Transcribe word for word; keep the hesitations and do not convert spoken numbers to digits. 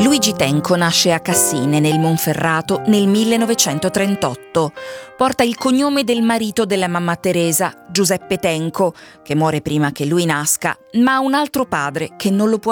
Luigi Tenco nasce a Cassine, nel Monferrato, nel millenovecentotrentotto. Porta il cognome del marito della mamma Teresa, Giuseppe Tenco, che muore prima che lui nasca, ma ha un altro padre che non lo può